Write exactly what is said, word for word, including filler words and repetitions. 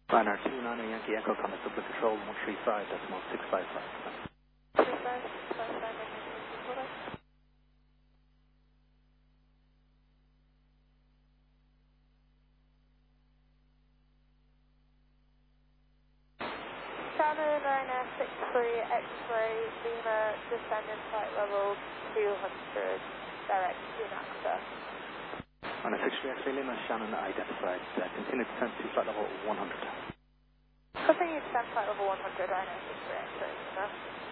Liner two nine Yankee Echo, contact Dublin Control one three five decimal six five five. three five, five five, nine, Shannon Liner six three X-ray Lima descending flight level two hundred direct to NASA. Liner six three X-ray Lima, Shannon identified. Uh, continue descent to flight level one hundred. Continue descent flight level one hundred, Liner six three X-ray Lima.